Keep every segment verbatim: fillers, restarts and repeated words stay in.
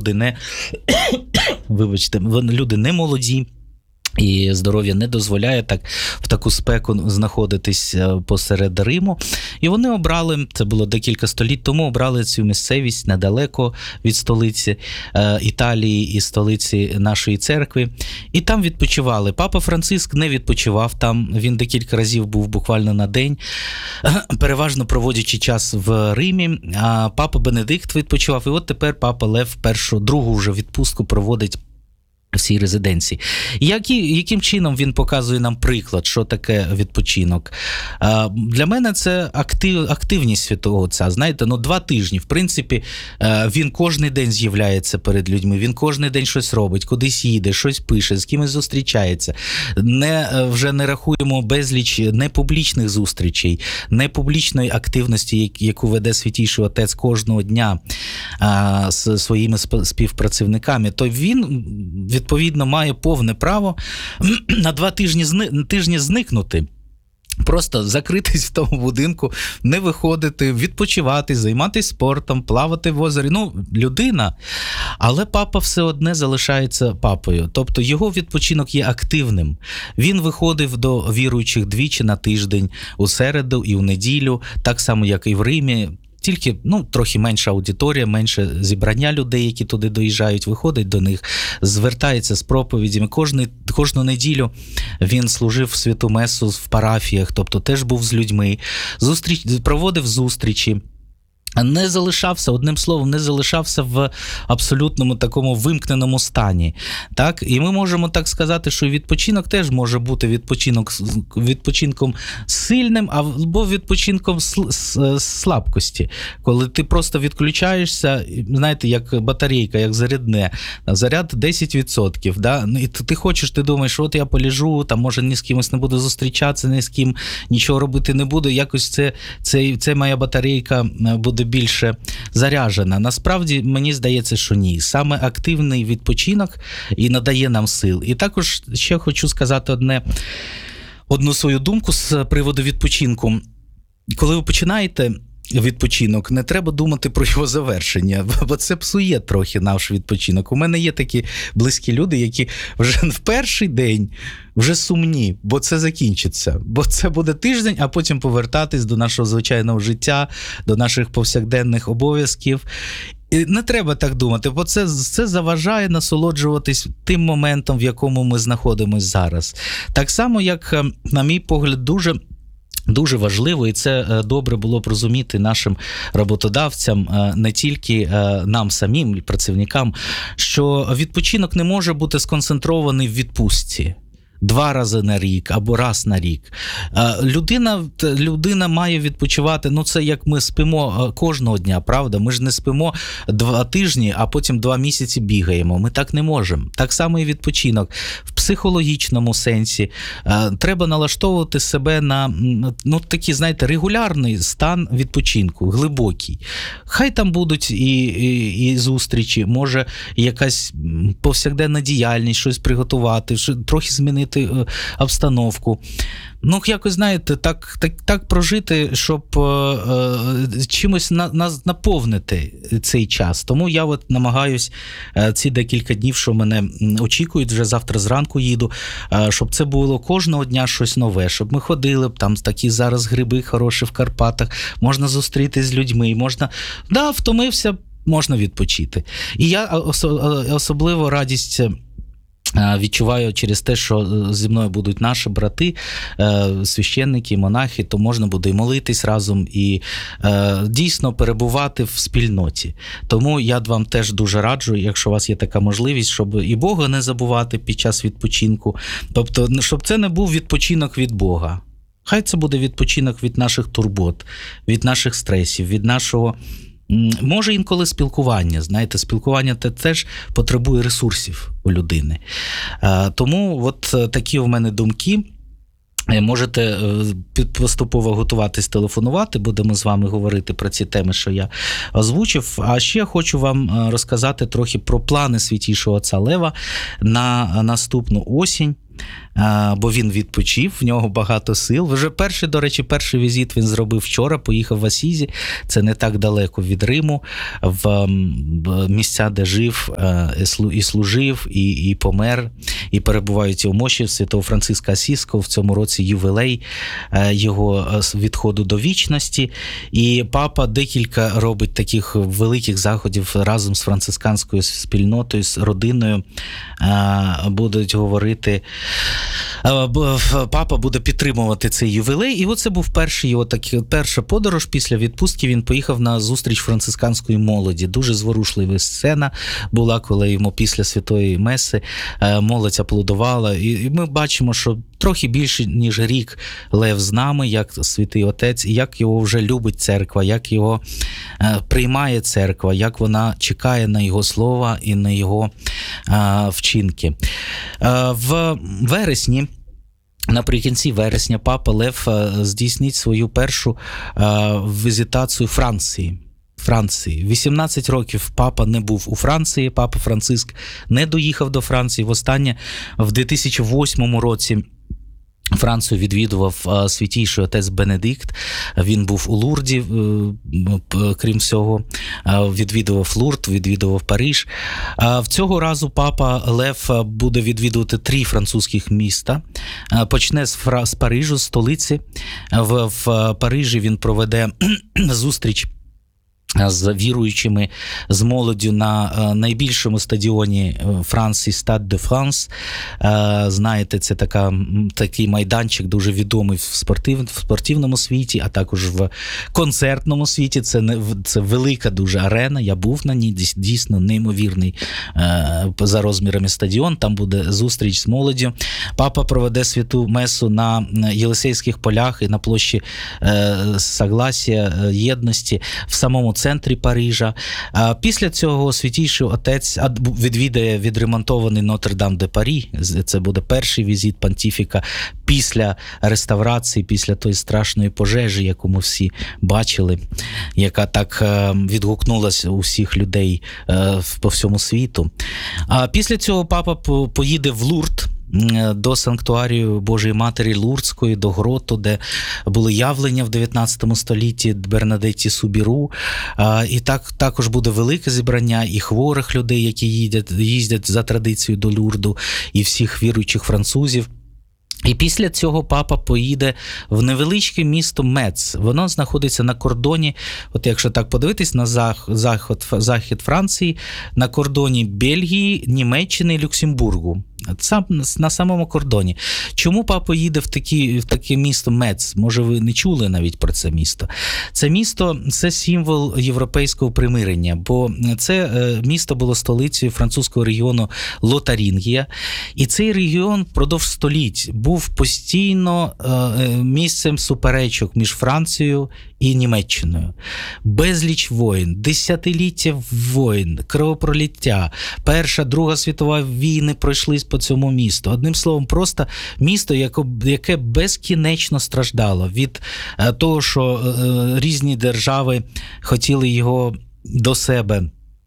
люди не, вибачте, люди не молоді, і здоров'я не дозволяє так в таку спеку знаходитись посеред Риму. І вони обрали, це було декілька століть тому, обрали цю місцевість недалеко від столиці е, Італії і столиці нашої церкви. І там відпочивали. Папа Франциск не відпочивав там, він декілька разів був буквально на день, переважно проводячи час в Римі. А папа Бенедикт відпочивав. І от тепер папа Лев першу, другу вже відпустку проводить в цій резиденції. Які, яким чином він показує нам приклад, що таке відпочинок? А, для мене це актив, активність Святого Отця. Знаєте, ну два тижні, в принципі, він кожен день з'являється перед людьми, він кожен день щось робить, кудись їде, щось пише, з кимось зустрічається. Не, вже не рахуємо безліч непублічних зустрічей, непублічної активності, яку веде Святійший Отець кожного дня а, з своїми співпрацівниками. То він відповідно має повне право на два тижні, зни... тижні зникнути. Просто закритись в тому будинку, не виходити, відпочивати, займатися спортом, плавати в озері. Ну, людина, але папа все одне залишається папою. Тобто його відпочинок є активним. Він виходив до віруючих двічі на тиждень, у середу і у неділю, так само, як і в Римі. Тільки, ну, трохи менша аудиторія, менше зібрання людей, які туди доїжджають, виходить до них, звертається з проповідями. Кожну, кожну неділю він служив святу месу в парафіях, тобто теж був з людьми, зустріч, проводив зустрічі. Не залишався, одним словом, не залишався в абсолютному такому вимкненому стані. Так? І ми можемо так сказати, що відпочинок теж може бути відпочинок, відпочинком сильним, або відпочинком слабкості. Коли ти просто відключаєшся, знаєте, як батарейка, як зарядне, заряд десять відсотків. Да? І ти хочеш, ти думаєш, от я полежу, там, може, ні з кимось не буду зустрічатися, ні з ким нічого робити не буду, якось це, це, це моя батарейка буде більше заряджена. Насправді, мені здається, що ні. Саме активний відпочинок і надає нам сил. І також ще хочу сказати одне, одну свою думку з приводу відпочинку. Коли ви починаєте відпочинок, не треба думати про його завершення, бо це псує трохи наш відпочинок. У мене є такі близькі люди, які вже в перший день вже сумні, бо це закінчиться. Бо це буде тиждень, а потім повертатись до нашого звичайного життя, до наших повсякденних обов'язків. І не треба так думати, бо це, це заважає насолоджуватись тим моментом, в якому ми знаходимося зараз. Так само, як, на мій погляд, дуже Дуже важливо, і це добре було б розуміти нашим роботодавцям, не тільки нам самим, працівникам, що відпочинок не може бути сконцентрований в відпустці. Два рази на рік або раз на рік. Людина, людина має відпочивати, ну це як ми спимо кожного дня, правда? Ми ж не спимо два тижні, а потім два місяці бігаємо. Ми так не можемо. Так само і відпочинок. В психологічному сенсі треба налаштовувати себе на, ну, такий, знаєте, регулярний стан відпочинку, глибокий. Хай там будуть і, і, і зустрічі, може якась повсякденна діяльність, щось приготувати, трохи змінити обстановку. Ну, якось, знаєте, так, так, так прожити, щоб е, чимось на, на, наповнити цей час. Тому я от намагаюсь е, ці декілька днів, що мене очікують, вже завтра зранку їду, е, щоб це було кожного дня щось нове, щоб ми ходили, там такі зараз гриби хороші в Карпатах, можна зустрітися з людьми, можна, да, втомився, можна відпочити. І я особливо радість відчуваю через те, що зі мною будуть наші брати, священники, монахи, то можна буде і молитись разом, і дійсно перебувати в спільноті. Тому я вам теж дуже раджу, якщо у вас є така можливість, щоб і Бога не забувати під час відпочинку. Тобто, щоб це не був відпочинок від Бога. Хай це буде відпочинок від наших турбот, від наших стресів, від нашого... Може інколи спілкування, знаєте, спілкування теж потребує ресурсів у людини. Тому от такі у мене думки. Можете поступово готуватись, телефонувати, будемо з вами говорити про ці теми, що я озвучив. А ще хочу вам розказати трохи про плани Святійшого Отця Лева на наступну осінь. бо він відпочив, в нього багато сил. Вже перший, до речі, перший візит він зробив вчора, поїхав в Асізі, це не так далеко від Риму, в місця, де жив і служив, і, і помер, і перебувають у мощі святого Франциска Асізького. В цьому році ювілей його відходу до вічності. І папа декілька робить таких великих заходів разом з францисканською спільнотою, з родиною. Будуть говорити, папа буде підтримувати цей ювілей. І оце був перший його такий, перша подорож після відпустки. Він поїхав на зустріч францисканської молоді. Дуже зворушлива сцена була, коли йому після Святої Меси молодь аплодувала. І ми бачимо, що трохи більше, ніж рік Лев з нами, як святий отець, і як його вже любить церква, як його е, приймає церква, як вона чекає на його слова і на його е, вчинки. Е, в вересні, наприкінці вересня, папа Лев здійснить свою першу е, візитацію Франції. Франції. вісімнадцять років папа не був у Франції, папа Франциск не доїхав до Франції. Востаннє в дві тисячі восьмому році Францію відвідував святійший отець Бенедикт. Він був у Лурді, крім всього, відвідував Лурд, відвідував Париж. В цього разу папа Лев буде відвідувати три французьких міста. Почне з, з Парижу, столиці. В, в Парижі він проведе зустріч з віруючими, з молоддю на найбільшому стадіоні Франції Стад де Франс. Знаєте, це така, такий майданчик дуже відомий в, спортив, в спортивному світі, а також в концертному світі. Це, не, це велика дуже арена, я був на ній, дійсно неймовірний за розмірами стадіон. Там буде зустріч з молоддю. Папа проведе святу месу на Єлисейських полях і на площі Согласія, єдності в самому центрі Парижа. Після цього святійший отець відвідає відремонтований Нотр-Дам-де-Парі. Це буде перший візит понтифіка після реставрації, після тої страшної пожежі, яку ми всі бачили, яка так відгукнулася у всіх людей по всьому світу. А після цього папа поїде в Лурд, до санктуарію Божої Матері Лурдської, до гроту, де були явлення в дев'ятнадцятому столітті Бернадетті Субіру. І так, також буде велике зібрання і хворих людей, які їздять, їздять за традицією до Лурду, і всіх віруючих французів. І після цього папа поїде в невеличке місто Мец. Воно знаходиться на кордоні, от якщо так подивитись, на захід, захід Франції, на кордоні Бельгії, Німеччини і Люксембургу. Сам, на самому кордоні. Чому папа їде в, такі, в таке місто Мец? Може, ви не чули навіть про це місто? Це місто – це символ європейського примирення, бо це місто було столицею французького регіону Лотарингія. І цей регіон впродовж століть був постійно місцем суперечок між Францією і Німеччиною. Безліч воїн, десятиліття воїн, кровопролиття, Перша, Друга світова війни пройшли по цьому місту. Одним словом, просто місто, яке безкінечно страждало від того, що різні держави хотіли його до себе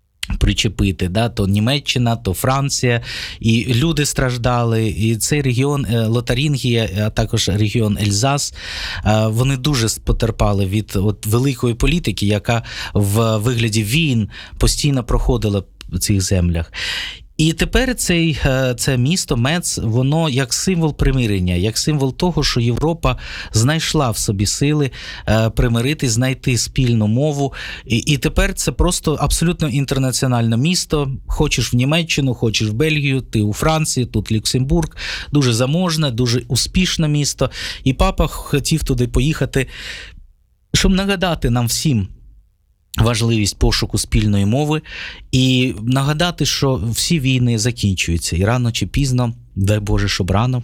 причепити, да? То Німеччина, то Франція, і люди страждали, і цей регіон Лотарингія, а також регіон Ельзас, вони дуже потерпали від от великої політики, яка в вигляді війн постійно проходила в цих землях. І тепер цей, це місто Мец, воно як символ примирення, як символ того, що Європа знайшла в собі сили примирити, знайти спільну мову. І, і тепер це просто абсолютно інтернаціональне місто. Хочеш в Німеччину, хочеш в Бельгію, ти у Франції, тут Люксембург. Дуже заможне, дуже успішне місто. І папа хотів туди поїхати, щоб нагадати нам всім важливість пошуку спільної мови і нагадати, що всі війни закінчуються. І рано чи пізно, дай Боже, щоб рано,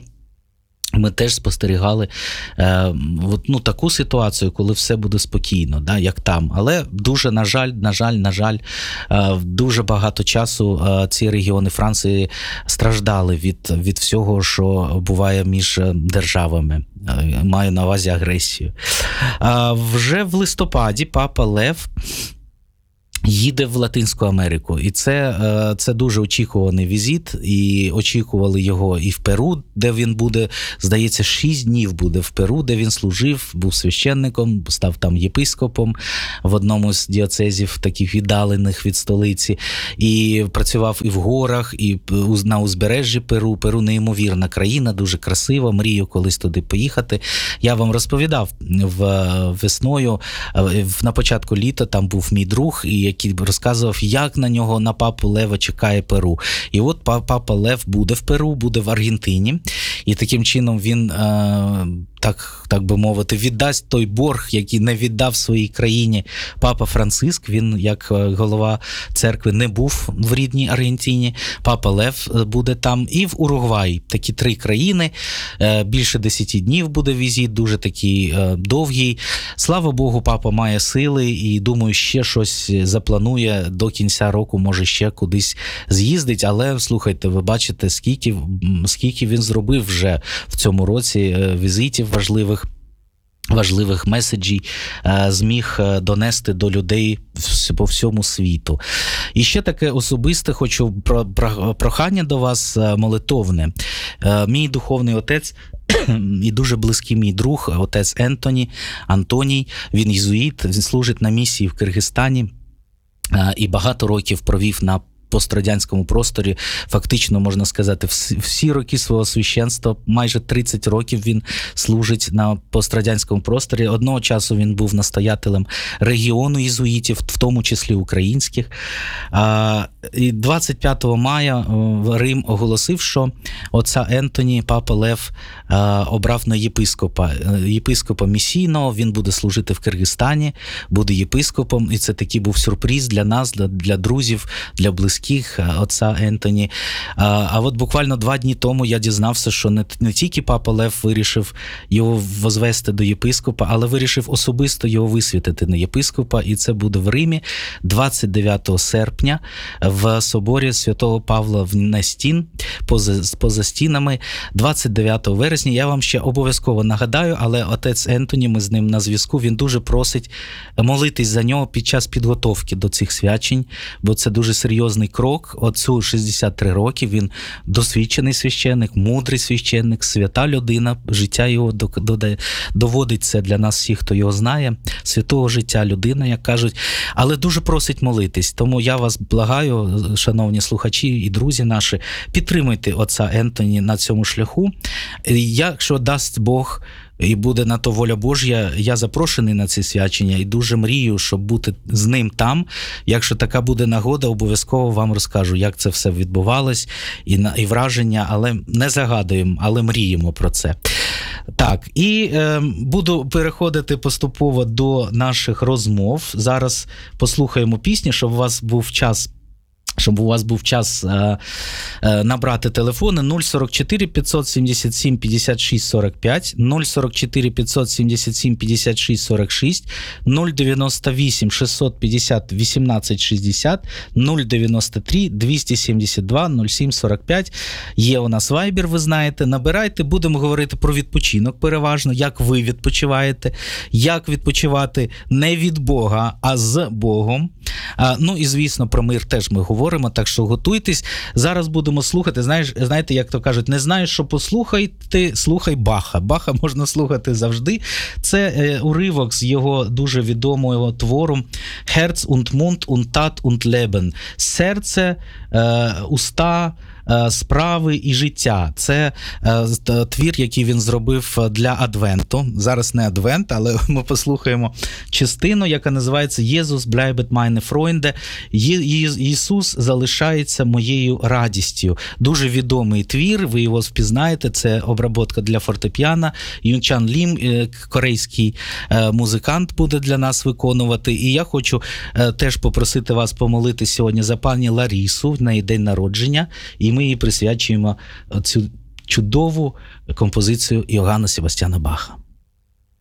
ми теж спостерігали е, ну, таку ситуацію, коли все буде спокійно, да, як там. Але дуже, на жаль, на жаль, на жаль, е, дуже багато часу е, ці регіони Франції страждали від, від всього, що буває між державами. Е, маю на увазі агресію. Е, вже в листопаді папа Лев їде в Латинську Америку. І це, це дуже очікуваний візит, і очікували його і в Перу, де він буде, здається, шість днів буде в Перу, де він служив, був священником, став там єпископом в одному з діоцезів, таких віддалених від столиці, і працював і в горах, і на узбережжі Перу. Перу неймовірна країна, дуже красива, мрію колись туди поїхати. Я вам розповідав в весною, на початку літа там був мій друг, і який розказував, як на нього, на папу Лева чекає Перу. І от папа Лев буде в Перу, буде в Аргентині, і таким чином він, так, так би мовити, віддасть той борг, який не віддав своїй країні папа Франциск. Він, як голова церкви, не був в рідній Аргентині. Папа Лев буде там. І в Уругвай. Такі три країни. Більше десяти днів буде візит, дуже такий довгий. Слава Богу, папа має сили, і, думаю, ще щось запланує до кінця року, може ще кудись з'їздить. Але, слухайте, ви бачите, скільки, скільки він зробив вже в цьому році візитів важливих, важливих меседжів зміг донести до людей по всьому світу. І ще таке особисте хочу прохання до вас молитовне. Мій духовний отець і дуже близький мій друг, отець Ентоні, Антоній, він єзуїт, він служить на місії в Киргизстані і багато років провів на пострадянському просторі, фактично, можна сказати, всі, всі роки свого священства, майже тридцять років він служить на пострадянському просторі. Одного часу він був настоятелем регіону єзуїтів, в тому числі українських. А, і двадцять п'ятого мая Рим оголосив, що отця Ентоні, папа Лев, а, обрав на єпископа. Єпископа місійного, він буде служити в Киргизстані, буде єпископом, і це такий був сюрприз для нас, для, для друзів, для близьких отця Ентоні. А, а от буквально два дні тому я дізнався, що не, не тільки папа Лев вирішив його возвести до єпископа, але вирішив особисто його висвятити на єпископа, і це буде в Римі двадцять дев'ятого серпня в соборі Святого Павла в Нестін, поза, поза стінами, двадцять дев'ятого вересня. Я вам ще обов'язково нагадаю, але отець Ентоні, ми з ним на зв'язку, він дуже просить молитись за нього під час підготовки до цих свячень, бо це дуже серйозний крок. Отцю шістдесят три роки, він досвідчений священник, мудрий священник, свята людина, життя його доводить це для нас всіх, хто його знає, святого життя людина, як кажуть, але дуже просить молитись. Тому я вас благаю, шановні слухачі і друзі наші, підтримуйте отця Ентоні на цьому шляху. Якщо дасть Бог і буде на то воля Божя, я запрошений на ці свячення і дуже мрію, щоб бути з ним там. Якщо така буде нагода, обов'язково вам розкажу, як це все відбувалось, і, і враження, але не загадуємо, але мріємо про це. Так, і е, буду переходити поступово до наших розмов. Зараз послухаємо пісню, щоб у вас був час щоб у вас був час е, е, набрати телефони нуль сорок чотири п'ятсот сімдесят сім п'ятдесят шість сорок п'ять, нуль сорок чотири п'ятсот сімдесят сім п'ятдесят шість сорок шість, нуль дев'яносто вісім шістсот п'ятдесят вісімнадцять шістдесят, нуль дев'яносто три двісті сімдесят два нуль сім сорок п'ять. Є у нас Viber, ви знаєте. Набирайте, будемо говорити про відпочинок переважно, як ви відпочиваєте, як відпочивати не від Бога, а з Богом. А, ну і, звісно, про мир теж ми говоримо, так що готуйтесь. Зараз будемо слухати, знаєш, знаєте, як то кажуть, не знаєш, що послухати, слухай Баха. Баха можна слухати завжди. Це е, уривок з його дуже відомого твору «Herz und Mund und Tat und Leben». Серце, е, уста, справи і життя. Це е, твір, який він зробив для Адвенту. Зараз не Адвент, але ми послухаємо частину, яка називається «Jesus bleibt meine Freunde». Ісус залишається моєю радістю. Дуже відомий твір, ви його впізнаєте, це обработка для фортепіано. Юнчан Лім, корейський музикант, буде для нас виконувати. І я хочу теж попросити вас помолити сьогодні за пані Ларісу, в неї день народження, і ми їй присвячуємо цю чудову композицію Йоганна Себастьяна Баха.